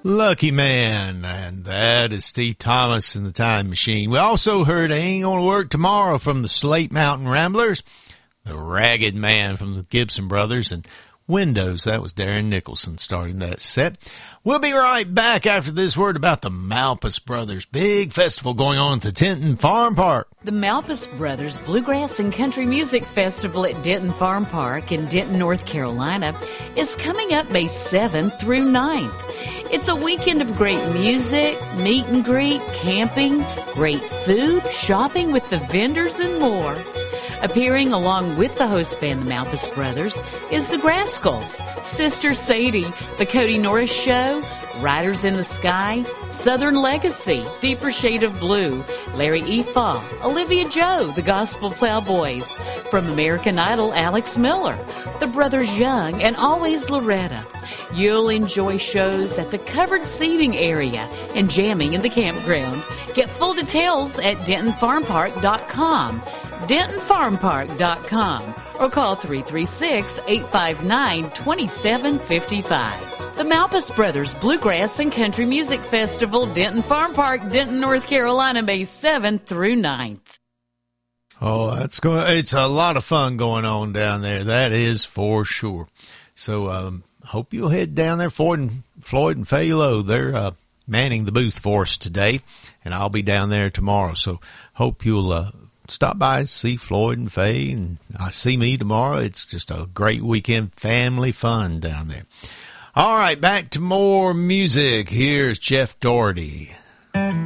Lucky Man, and that is Steve Thomas in the Time Machine. We also heard Ain't Gonna Work Tomorrow from the Slate Mountain Ramblers, The Ragged Man from the Gibson Brothers, and Windows, that was Darren Nicholson starting that set. We'll be right back after this word about the Malpas Brothers big festival going on at the Denton Farm Park. The Malpas Brothers Bluegrass and Country Music Festival at Denton Farm Park in Denton, North Carolina is coming up May 7th through 9th. It's a weekend of great music, meet and greet, camping, great food, shopping with the vendors, and more. Appearing along with the host band, the Malpas Brothers, is the Grascals, Sister Sadie, the Cody Norris Show, Riders in the Sky, Southern Legacy, Deeper Shade of Blue, Larry Efaw, Olivia Joe, the Gospel Plowboys, from American Idol, Alex Miller, the Brothers Young, and Always Loretta. You'll enjoy shows at the covered seating area and jamming in the campground. Get full details at DentonFarmPark.com. DentonFarmPark.com or call 336-859-2755. The Malpas Brothers Bluegrass and Country Music Festival, Denton Farm Park, Denton, North Carolina, May 7th through 9th. Oh, it's a lot of fun going on down there. That is for sure. So, hope you'll head down there. Floyd and Faye Lowe, they're manning the booth for us today, and I'll be down there tomorrow. So, hope you'll stop by, see Floyd and Faye, and see me tomorrow. It's just a great weekend, family fun down there. All right, back to more music. Here's Jeff Doherty.